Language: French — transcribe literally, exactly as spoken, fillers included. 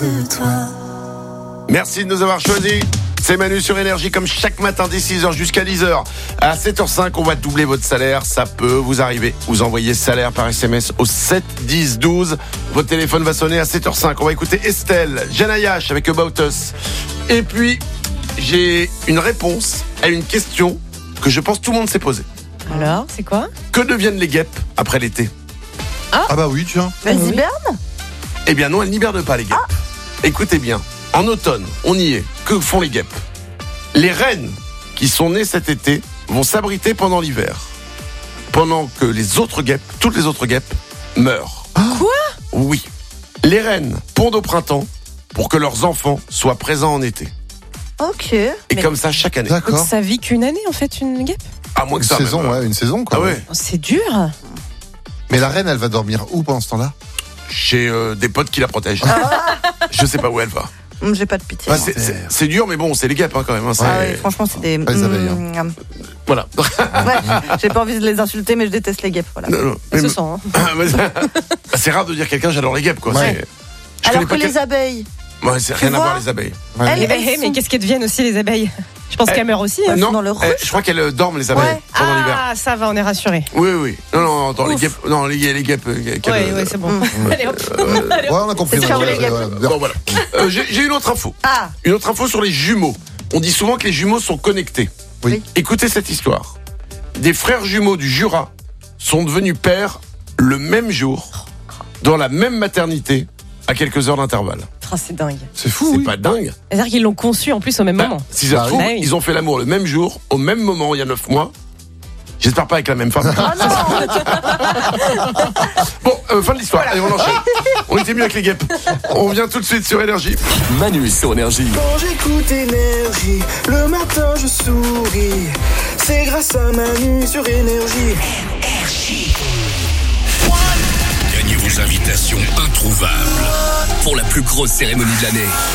Merci de nous avoir choisis. C'est Manu sur Énergie, comme chaque matin dès six heures jusqu'à dix heures. À sept heures cinq, on va doubler votre salaire. Ça peut vous arriver. Vous envoyez salaire par S M S au sept dix douze. Votre téléphone va sonner à sept heures cinq. On va écouter Estelle, Janayash avec About Us. Et puis, j'ai une réponse à une question que je pense tout le monde s'est posée. Alors, c'est quoi ? Que deviennent les guêpes après l'été ? Ah, ah bah oui, tiens. Elles oui. hibernent ? Eh bien non, elles n'hibernent pas, les guêpes. Ah. Écoutez bien, en automne, on y est. Que font les guêpes ? Les reines qui sont nées cet été vont s'abriter pendant l'hiver, pendant que les autres guêpes, toutes les autres guêpes, meurent. Quoi ? Oui. Les reines pondent au printemps pour que leurs enfants soient présents en été. Ok. Et Mais- comme ça, chaque année. Donc D'accord. ça vit qu'une année en fait, une guêpe ? À moins Une que ça. saison, même. ouais, une saison quoi. Ah ouais. Oh, c'est dur. Mais la reine, elle va dormir où pendant ce temps-là ? Chez euh, des potes qui la protègent. Je sais pas où elle va. Hum, J'ai pas de pitié. Enfin, c'est, c'est, c'est dur, mais bon, c'est les guêpes hein, quand même. Hein, c'est... Ah oui, franchement, c'est des. Pas les abeilles, hein. Hum, Voilà. Ouais, j'ai pas envie de les insulter, mais je déteste les guêpes. Voilà. Non, non. Ça Mais- se sent. Hein. Mais ça- c'est rare de dire quelqu'un j'adore les guêpes quoi. Ouais. C'est- Je Alors connais que pas les quel- abeilles. Ouais, c'est Tu rien à vois voir les abeilles. Ouais. Elles, Eh ben, elles eh, mais sont- qu'est-ce qu'elles deviennent aussi les abeilles ? Je pense Eh, qu'elles meurent aussi. hein. Elles non, sont dans leur eh, ruche. je crois qu'elles euh, dorment les abeilles Ouais. pendant l'hiver. Ah, ça va, on est rassurés. Oui, oui. Non, non, attends, les Ouf. guêpes. Non, les, les guêpes. euh, qu'elles, Ouais, euh, ouais, c'est bon. Hum. Allez hop. Allez, Ouais, hop. on a compris. C'est maintenant, sur les ouais, guêpes. ouais, ouais. Bon, voilà. Euh, j'ai, j'ai une autre info. Ah, Une autre info sur les jumeaux. On dit souvent que les jumeaux sont connectés. Oui. Écoutez cette histoire. Des frères jumeaux du Jura sont devenus pères le même jour, dans la même maternité, à quelques heures d'intervalle. Oh, c'est dingue. C'est fou. C'est oui. pas dingue. C'est-à-dire qu'ils l'ont conçu en plus au même Bah, moment. si ça Bah se trouve, oui. Bah oui. ils ont fait l'amour le même jour, au même moment, il y a neuf mois. J'espère pas avec la même femme. ah non. Bon, euh, fin de l'histoire. Allez, on enchaîne. On était mieux avec les guêpes. On revient tout de suite sur Énergie. Manu sur Énergie. Quand j'écoute Énergie, le matin je souris. C'est grâce à Manu sur Énergie. Gagnez vos invitations introuvables pour la plus grosse cérémonie de l'année.